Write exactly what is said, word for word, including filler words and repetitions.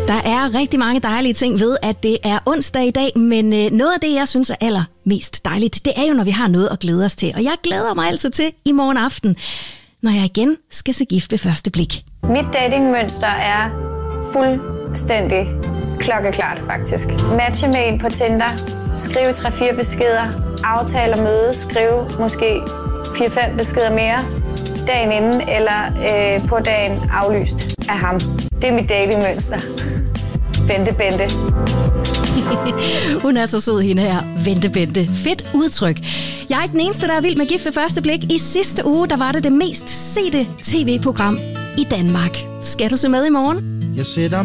Der er rigtig mange dejlige ting ved, at det er onsdag i dag, men noget af det, jeg synes er allermest dejligt, det er jo, når vi har noget at glæde os til. Og jeg glæder mig altså til i morgen aften, når jeg igen skal se Gift ved første blik. Mit datingmønster er fuldstændig klokkeklart, faktisk. Matche med en på Tinder, skrive tre fire beskeder, aftale at møde, skrive måske fire fem beskeder mere dagen inden, eller øh, på dagen aflyst af ham. Det er mit datingmønster. Bente Bente. Hun er så sød, hende her. Vente Bente. Fedt udtryk. Jeg er ikke den eneste, der er vild med Gift ved første blik. I sidste uge, der var det det mest sete tv-program i Danmark. Skal du se med i morgen? Jeg sætter